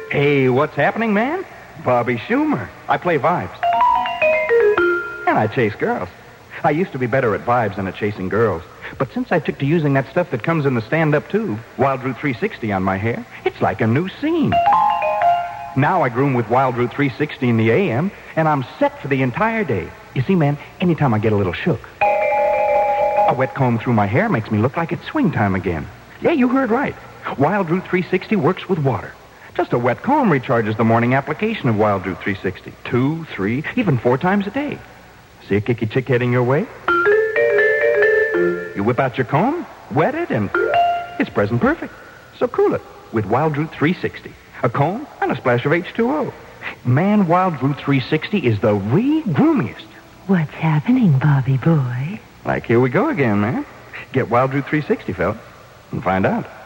Hey, what's happening, man? Bobby Schumer. I play vibes. And I chase girls. I used to be better at vibes than at chasing girls. But since I took to using that stuff that comes in the stand-up tube, Wild Root 360 on my hair, it's like a new scene. Now I groom with Wild Root 360 in the AM, and I'm set for the entire day. You see, man, anytime I get a little shook, a wet comb through my hair makes me look like it's swing time again. Yeah, you heard right. Wild Root 360 works with water. Just a wet comb recharges the morning application of Wild Root 360. 2, 3, even 4 times a day. See a kicky chick heading your way? You whip out your comb, wet it, and it's present perfect. So cool it with Wild Root 360. A comb and a splash of H2O. Man, Wild Root 360 is the re-groomiest. What's happening, Bobby boy? Like, here we go again, man. Get Wild Root 360, fella, and find out.